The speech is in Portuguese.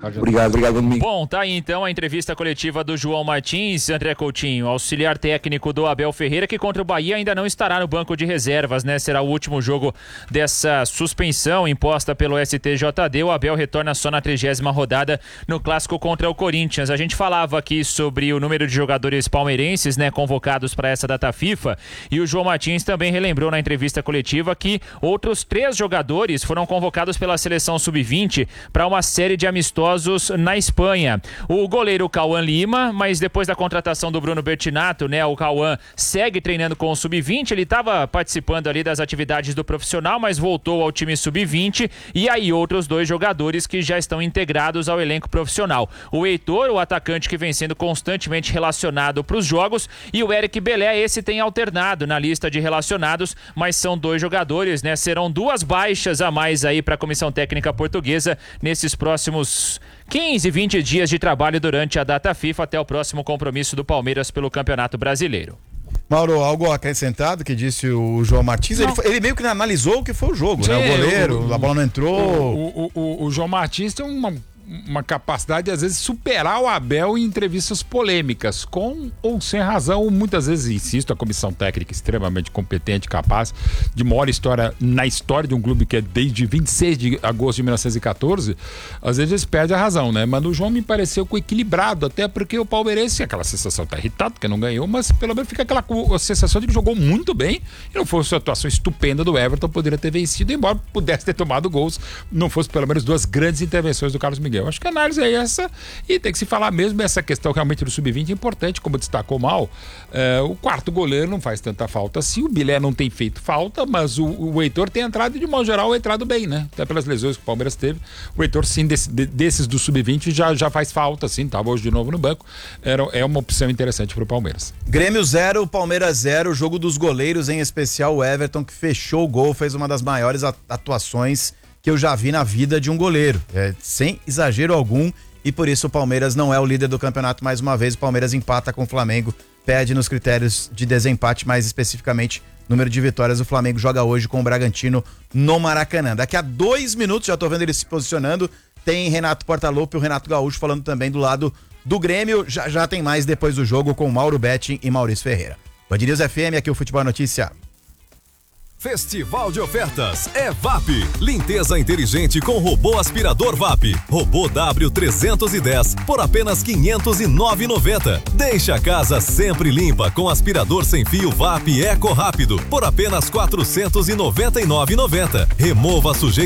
Obrigado, Domingo. Bom, tá aí então a entrevista coletiva do João Martins, André Coutinho, auxiliar técnico do Abel Ferreira, que contra o Bahia ainda não estará no banco de reservas, né? Será o último jogo dessa suspensão imposta pelo STJD. O Abel retorna só na 30ª rodada no clássico contra o Corinthians. A gente falava aqui sobre o número de jogadores palmeirenses, né, convocados para essa data FIFA, e o João Martins também relembrou na entrevista coletiva que outros 3 jogadores foram convocados pela seleção sub-20 para uma série de amistosos na Espanha. O goleiro Cauã Lima, mas depois da contratação do Bruno Bertinato, né, o Cauã segue treinando com o sub-20, ele estava participando ali das atividades do profissional, mas voltou ao time sub-20, e aí outros 2 jogadores que já estão integrados ao elenco profissional. O Heitor, o atacante que vem sendo constantemente relacionado para os jogos, e o Eric Belé, esse tem alternado na lista de relacionados, mas são 2 jogadores, né? Serão 2 baixas a mais aí para a comissão técnica portuguesa nesses próximos 15, 20 dias de trabalho durante a data FIFA até o próximo compromisso do Palmeiras pelo Campeonato Brasileiro. Mauro, algo acrescentado que disse o João Martins? Ele meio que analisou o que foi o jogo, né? O goleiro, a bola não entrou. O João Martins tem uma capacidade de, às vezes, superar o Abel em entrevistas polêmicas, com ou sem razão. Muitas vezes, insisto, a comissão técnica extremamente competente, capaz, de maior história na história de um clube que é desde 26 de agosto de 1914, às vezes eles perdem a razão, né? Mas o João me pareceu equilibrado, até porque o palmeirense, aquela sensação, tá irritado porque não ganhou, mas pelo menos fica aquela sensação de que jogou muito bem, e não fosse a atuação estupenda do Everton, poderia ter vencido, embora pudesse ter tomado gols, não fosse pelo menos 2 grandes intervenções do Carlos Miguel. Eu acho que a análise é essa, e tem que se falar mesmo essa questão realmente do sub-20 é importante, como destacou Mal. O 4º goleiro não faz tanta falta assim, o Bilé não tem feito falta, mas o Heitor tem entrado, e de modo geral entrado bem, né? Até pelas lesões que o Palmeiras teve, o Heitor sim, desses do sub-20 já faz falta, sim, estava hoje de novo no banco, é uma opção interessante para o Palmeiras. Grêmio 0, Palmeiras 0, jogo dos goleiros, em especial o Everton, que fechou o gol, fez uma das maiores atuações que eu já vi na vida de um goleiro, sem exagero algum, e por isso o Palmeiras não é o líder do campeonato mais uma vez. O Palmeiras empata com o Flamengo, perde nos critérios de desempate, mais especificamente número de vitórias. O Flamengo joga hoje com o Bragantino no Maracanã. Daqui a 2 minutos, já tô vendo ele se posicionando, tem Renato Portaluppi e o Renato Gaúcho falando também do lado do Grêmio. Já tem mais depois do jogo com Mauro Betting e Maurício Ferreira. Band News FM, aqui o Futebol Notícia. Festival de ofertas é VAP. Limpeza inteligente com robô aspirador VAP. Robô W310 por apenas R$ 509,90. Deixa a casa sempre limpa com aspirador sem fio VAP Eco Rápido por apenas R$ 499,90. Remova a sujeira